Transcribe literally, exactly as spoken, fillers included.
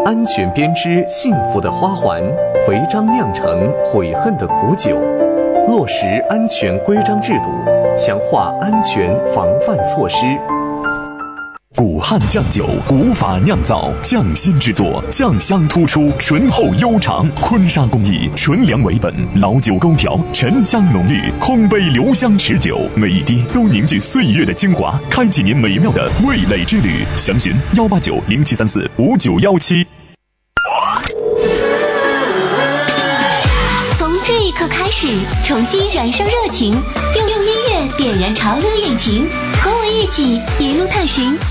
安全编织幸福的花环，违章酿成悔恨的苦酒。落实安全规章制度，强化安全防范措施。 古汉酱酒，古法酿造，匠心制作，酱香突出，醇厚悠长。坤沙工艺，纯粮为本，老酒勾调，沉香浓郁，空杯留香持久，每一滴都凝聚岁月的精华，开启您美妙的味蕾之旅。详询幺八九零七三四五九幺七。 从这一刻开始，重新燃烧热情，用用音乐点燃潮流引擎，和我一起一路探寻